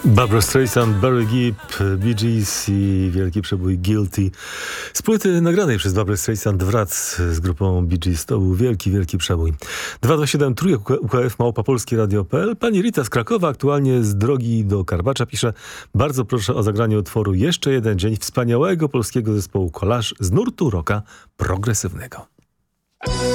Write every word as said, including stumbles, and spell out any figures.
Barbra Streisand, Barry Gibb, Bee Gees i wielki przebój Guilty. Z płyty nagranej przez Barbra Streisand wraz z grupą Bee Gees. To był wielki, wielki przebój. dwa dwa siedem trójek U K F małpa polskie radio kropka p l. Pani Rita z Krakowa, aktualnie z drogi do Karbacza, pisze: bardzo proszę o zagranie utworu Jeszcze jeden dzień wspaniałego polskiego zespołu Collage z nurtu rocka progresywnego.